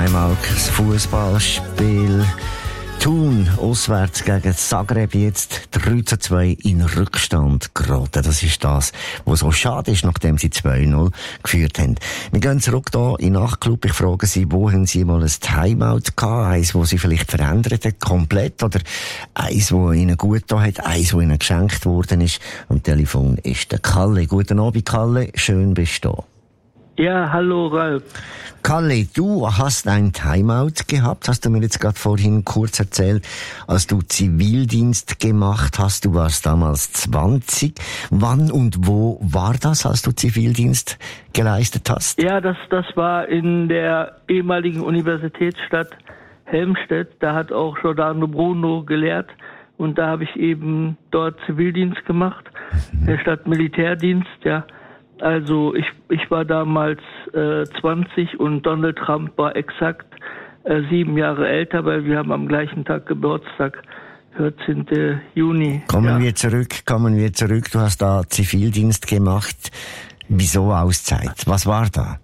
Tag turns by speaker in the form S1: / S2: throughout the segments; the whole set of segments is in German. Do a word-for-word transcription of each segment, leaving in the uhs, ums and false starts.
S1: Timeout, das Fußballspiel. Thun auswärts gegen Zagreb jetzt drei zu zwei in Rückstand geraten. Das ist das, was so schade ist, nachdem sie zwei null geführt haben. Wir gehen zurück hier in den Nachtclub. Ich frage Sie, wo haben Sie mal ein Timeout gehabt? Eins, das Sie vielleicht verändert hat, komplett? Oder eins, das Ihnen gut getan hat? Eins, das Ihnen geschenkt worden ist? Am Telefon ist der Kalle. Guten Abend, Kalle. Schön bist du da.
S2: Ja, hallo Ralf.
S1: Kalle, du hast ein Timeout gehabt, hast du mir jetzt gerade vorhin kurz erzählt, als du Zivildienst gemacht hast. Du warst damals zwanzig. Wann und wo war das, als du Zivildienst geleistet hast?
S2: Ja, das, das war in der ehemaligen Universitätsstadt Helmstedt. Da hat auch Giordano Bruno gelehrt und da habe ich eben dort Zivildienst gemacht, mhm. statt Militärdienst, ja. Also ich ich war damals äh, zwanzig und Donald Trump war exakt äh, sieben Jahre älter, weil wir haben am gleichen Tag Geburtstag, vierzehnten Juni.
S1: Kommen
S2: ja.
S1: wir zurück, kommen wir zurück. Du hast da Zivildienst gemacht. Wieso Auszeit? Was war da?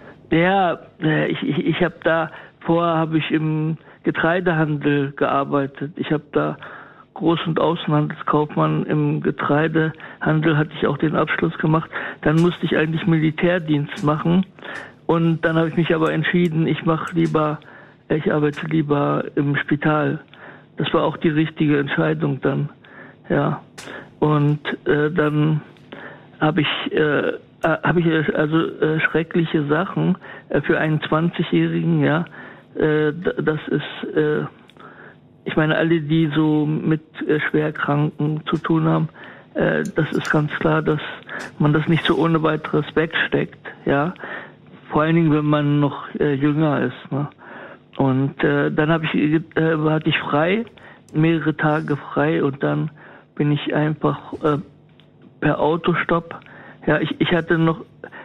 S2: Ja, ich ich, ich habe da vorher habe ich im Getreidehandel gearbeitet. Ich habe da Groß- und Außenhandelskaufmann im Getreidehandel, hatte ich auch den Abschluss gemacht. Dann musste ich eigentlich Militärdienst machen und dann habe ich mich aber entschieden, ich mache lieber, ich arbeite lieber im Spital. Das war auch die richtige Entscheidung dann, ja. Und äh, dann habe ich äh, habe ich also äh, schreckliche Sachen äh, für einen zwanzigjährigen, ja. Äh, das ist äh, Ich meine, alle, die so mit äh, Schwerkranken zu tun haben, äh, das ist ganz klar, dass man das nicht so ohne weiteres wegsteckt, ja. Vor allen Dingen, wenn man noch äh, jünger ist, ne? Und äh, dann habe ich äh, hatte ich frei, mehrere Tage frei und dann bin ich einfach äh, per Autostopp. Ja, ich ich hatte noch,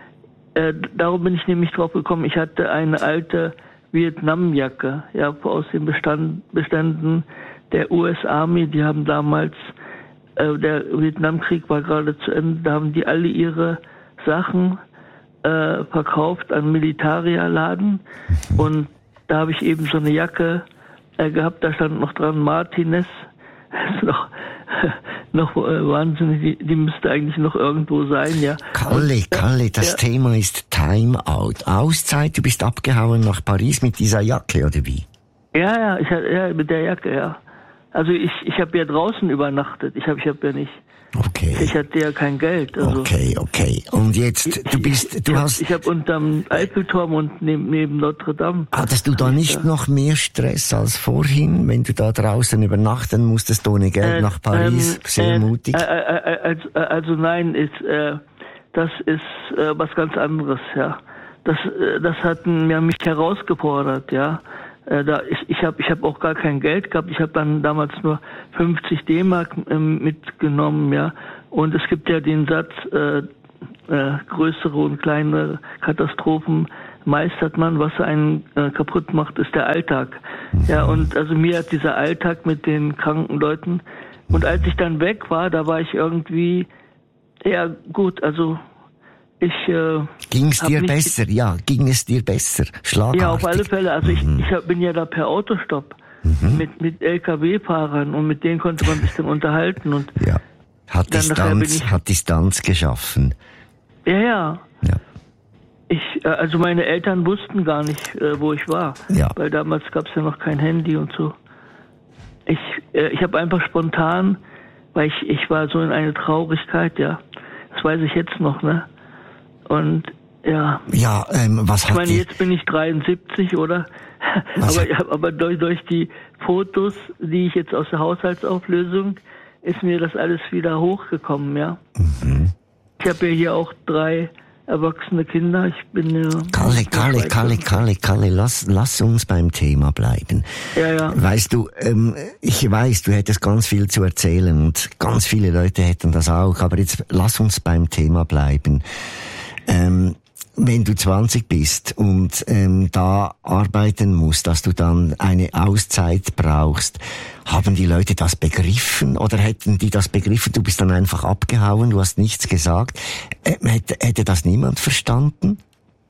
S2: äh, darum bin ich nämlich drauf gekommen. Ich hatte eine alte Vietnamjacke, ja, aus den Bestand, Beständen der U S Army. Die haben damals, äh, der Vietnamkrieg war gerade zu Ende, da haben die alle ihre Sachen äh, verkauft an Militaria-Laden und da habe ich eben so eine Jacke äh, gehabt, da stand noch dran Martinez, das ist noch noch äh, wahnsinnig, die, die müsste eigentlich noch irgendwo sein, ja.
S1: Kalle, Kalle, das ja. Thema ist Timeout. Auszeit, du bist abgehauen nach Paris mit dieser Jacke, oder wie?
S2: Ja, ja, ich, ja mit der Jacke, ja. Also ich ich habe ja draußen übernachtet, ich habe ich hab ja nicht...
S1: Okay.
S2: Ich hatte ja kein Geld. Also
S1: okay, okay. Und jetzt, du bist, du
S2: ich
S1: hast...
S2: Hab, ich habe unterm Eiffelturm und neben, neben Notre Dame...
S1: Hattest du da nicht ja. noch mehr Stress als vorhin, wenn du da draußen übernachten musstest ohne Geld äh, nach Paris? Ähm, Sehr äh, mutig.
S2: Äh, äh, also, also nein, ist, äh, das ist äh, was ganz anderes, ja. Das, äh, das hat mir mich herausgefordert, ja. Äh, da ich ich habe ich habe auch gar kein Geld gehabt. Ich habe dann damals nur fünfzig D-Mark ähm, mitgenommen, ja. Und es gibt ja den Satz, äh, äh, größere und kleinere Katastrophen meistert man. Was einen äh, kaputt macht, ist der Alltag. Ja, und also mir hat dieser Alltag mit den kranken Leuten. Und als ich dann weg war, da war ich irgendwie, ja gut, also ich äh,
S1: ging es dir besser? Ja, ging es dir besser? Schlagartig?
S2: Ja, auf alle Fälle. Also mhm. ich, ich bin ja da per Autostopp mhm. mit mit L K W-Fahrern und mit denen konnte man sich dann unterhalten und
S1: ja, hat Distanz, ich, hat Distanz geschaffen.
S2: Ja, ja.
S1: Ja.
S2: Ich, äh, also meine Eltern wussten gar nicht, äh, wo ich war,
S1: ja.
S2: weil damals gab es ja noch kein Handy und so. Ich äh, ich habe einfach spontan, weil ich ich war so in eine Traurigkeit, ja. Das weiß ich jetzt noch, ne? Und ja.
S1: Ja, ähm, was
S2: ich
S1: hat
S2: meine,
S1: die...
S2: jetzt bin ich dreiundsiebzig, oder? Aber, hat... aber durch, durch die Fotos, die ich jetzt aus der Haushaltsauflösung, ist mir das alles wieder hochgekommen, ja. Mhm. Ich habe ja hier auch drei erwachsene Kinder. Ich bin ja...
S1: Kalle, Kalle, Kalle, Kalle, Kalle, lass, lass uns beim Thema bleiben.
S2: Ja, ja.
S1: Weißt du, ähm, ich weiß, du hättest ganz viel zu erzählen und ganz viele Leute hätten das auch, aber jetzt lass uns beim Thema bleiben. Ähm, wenn du zwanzig bist und ähm, da arbeiten musst, dass du dann eine Auszeit brauchst, haben die Leute das begriffen oder hätten die das begriffen? Du bist dann einfach abgehauen, du hast nichts gesagt. Äh, hätte, hätte das niemand verstanden?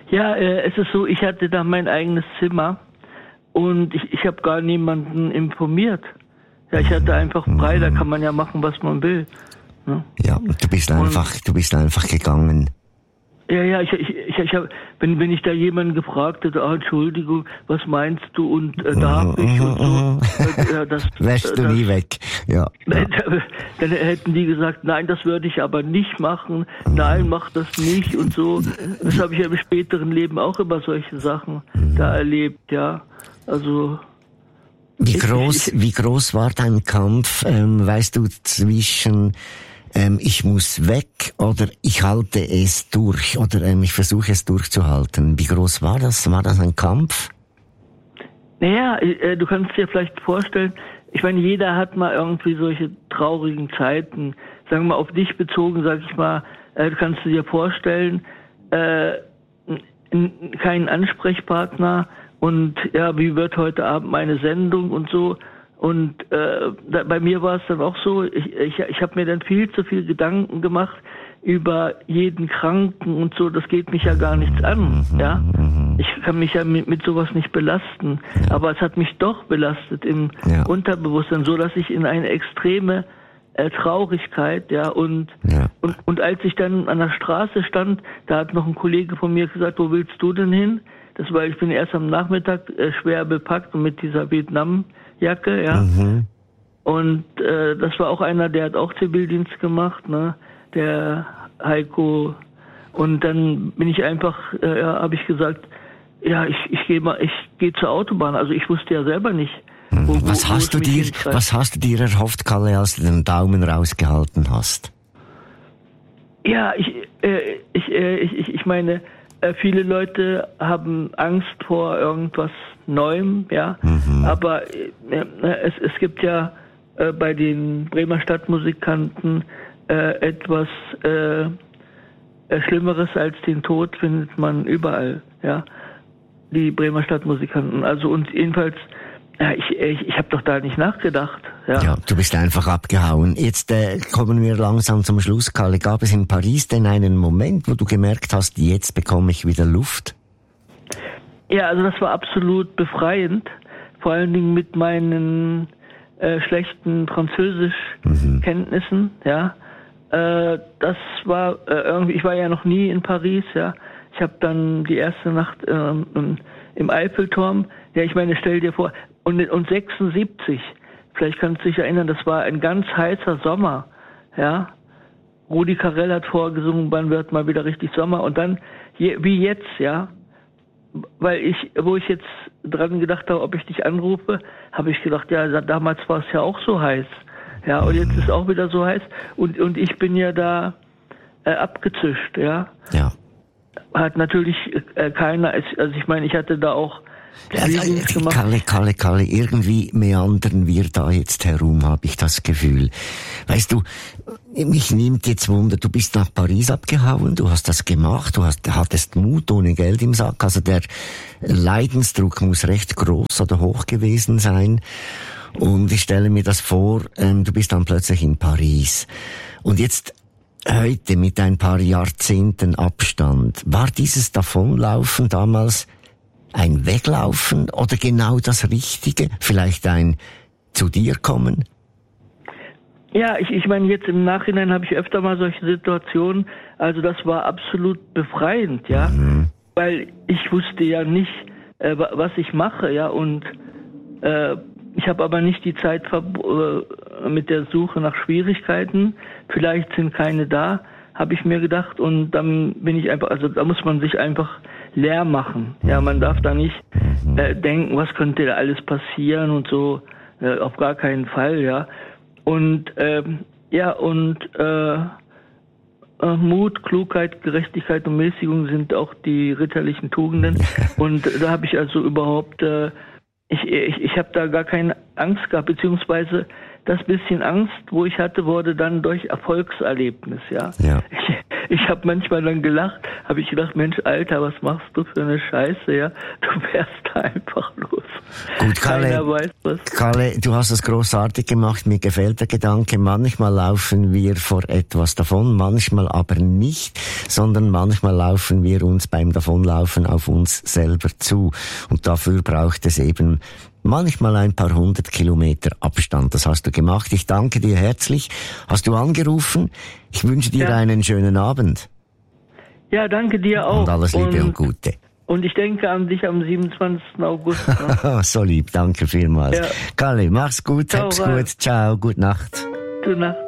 S2: Ja, äh, es ist so, ich hatte da mein eigenes Zimmer und ich, ich habe gar niemanden informiert. Ja, ich hatte einfach frei, da kann man ja machen, was man will. Ne?
S1: Ja, du bist einfach, und, du bist einfach gegangen.
S2: Ja, ja, ich, ich, ich, ich hab, wenn, wenn ich da jemanden gefragt hätte, ah, Entschuldigung, was meinst du und äh, darf ich und so, äh, das
S1: lässt du
S2: das,
S1: nie weg, ja.
S2: ja. Dann hätten die gesagt, nein, das würde ich aber nicht machen, nein, mach das nicht und so. Das habe ich ja im späteren Leben auch über solche Sachen mhm. da erlebt, ja. Also
S1: wie groß, ich, ich, wie groß war dein Kampf, ähm, weißt du, zwischen Ähm, ich muss weg oder ich halte es durch oder ähm, ich versuche es durchzuhalten. Wie groß war das? War das ein Kampf?
S2: Naja, äh, du kannst dir vielleicht vorstellen, ich meine, jeder hat mal irgendwie solche traurigen Zeiten. Sagen wir mal, auf dich bezogen, sag ich mal, äh, kannst du dir vorstellen, äh, n- keinen Ansprechpartner und ja, wie wird heute Abend meine Sendung und so. Und äh, da, bei mir war es dann auch so, ich, ich, ich habe mir dann viel zu viel Gedanken gemacht über jeden Kranken und so, das geht mich ja gar nichts an, ja. Ich kann mich ja mit, mit sowas nicht belasten, ja. Aber es hat mich doch belastet im ja. Unterbewusstsein, so dass ich in eine extreme äh, Traurigkeit, ja, und, ja. und und als ich dann an der Straße stand, da hat noch ein Kollege von mir gesagt, wo willst du denn hin? Das war, ich bin erst am Nachmittag äh, schwer bepackt und mit dieser Vietnam Jacke, ja. Mhm. Und äh, das war auch einer, der hat auch Zivildienst gemacht, ne, der Heiko. Und dann bin ich einfach, äh, ja, habe ich gesagt, ja, ich ich gehe mal, ich gehe zur Autobahn. Also ich wusste ja selber nicht. Wo,
S1: was
S2: wo,
S1: hast
S2: wo
S1: du dir, was hast du dir erhofft, Kalle, als du den Daumen rausgehalten hast?
S2: Ja, ich, äh, ich, äh, ich, ich meine, äh, viele Leute haben Angst vor irgendwas Neuem, ja, mhm. aber äh, es, es gibt ja äh, bei den Bremer Stadtmusikanten äh, etwas äh, äh, Schlimmeres als den Tod findet man überall, ja, die Bremer Stadtmusikanten. Also und jedenfalls, ja, ich ich, ich habe doch da nicht nachgedacht. Ja.
S1: ja, du bist einfach abgehauen. Jetzt äh, kommen wir langsam zum Schluss, Kalle. Gab es in Paris denn einen Moment, wo du gemerkt hast, jetzt bekomme ich wieder Luft?
S2: Ja, also das war absolut befreiend, vor allen Dingen mit meinen äh, schlechten Französischkenntnissen, mhm. ja. Äh, das war äh, irgendwie, ich war ja noch nie in Paris, ja. Ich habe dann die erste Nacht äh, im Eiffelturm, ja, ich meine, stell dir vor, und, und sechsundsiebzig, vielleicht kannst du dich erinnern, das war ein ganz heißer Sommer, ja. Rudi Carrell hat vorgesungen, wann wird mal wieder richtig Sommer und dann, je, wie jetzt, ja. Weil ich, wo ich jetzt dran gedacht habe, ob ich dich anrufe, habe ich gedacht, ja, damals war es ja auch so heiß. Ja, und jetzt ist es auch wieder so heiß. Und, und ich bin ja da äh, abgezischt, ja.
S1: Ja.
S2: Hat natürlich äh, keiner, also ich meine, ich hatte da auch
S1: Zivildienst gemacht. Kalle, Kalle, Kalle, irgendwie meandern wir da jetzt herum, habe ich das Gefühl. Weißt du, mich nimmt jetzt Wunder, du bist nach Paris abgehauen, du hast das gemacht, du hast, hattest Mut ohne Geld im Sack, also der Leidensdruck muss recht groß oder hoch gewesen sein. Und ich stelle mir das vor, ähm, du bist dann plötzlich in Paris. Und jetzt heute mit ein paar Jahrzehnten Abstand, war dieses Davonlaufen damals ein Weglaufen oder genau das Richtige? Vielleicht ein zu dir kommen?
S2: Ja, ich, ich meine, jetzt im Nachhinein habe ich öfter mal solche Situationen, also das war absolut befreiend, ja, mhm. weil ich wusste ja nicht, äh, was ich mache, ja, und äh, ich habe aber nicht die Zeit ver- äh, mit der Suche nach Schwierigkeiten, vielleicht sind keine da, habe ich mir gedacht, und dann bin ich einfach, also da muss man sich einfach leer machen, ja, man darf da nicht äh, denken, was könnte da alles passieren und so, äh, auf gar keinen Fall, ja. Und ähm, ja, und äh, äh, Mut, Klugheit, Gerechtigkeit und Mäßigung sind auch die ritterlichen Tugenden. Und da habe ich also überhaupt, äh, ich, ich, ich habe da gar keine Angst gehabt, beziehungsweise das bisschen Angst, wo ich hatte, wurde dann durch Erfolgserlebnis, ja.
S1: ja.
S2: Ich, ich habe manchmal dann gelacht, habe ich gedacht, Mensch, Alter, was machst du für eine Scheiße, ja? Du fährst da einfach los.
S1: Gut, Kalle,
S2: weiß was.
S1: Kalle, du hast das großartig gemacht. Mir gefällt der Gedanke. Manchmal laufen wir vor etwas davon, manchmal aber nicht, sondern manchmal laufen wir uns beim Davonlaufen auf uns selber zu. Und dafür braucht es eben manchmal ein paar hundert Kilometer Abstand. Das hast du gemacht. Ich danke dir herzlich. Hast du angerufen? Ich wünsche dir
S2: Ja.
S1: einen schönen Abend.
S2: Ja, danke dir auch.
S1: Und alles Liebe und,
S2: und
S1: Gute.
S2: Und ich denke an dich am siebenundzwanzigsten August. Ne?
S1: So lieb, danke vielmals.
S2: Ja.
S1: Kalle, mach's gut,
S2: Ciao,
S1: hab's
S2: Ralf.
S1: gut. Ciao, gute Nacht.
S2: Gute Nacht.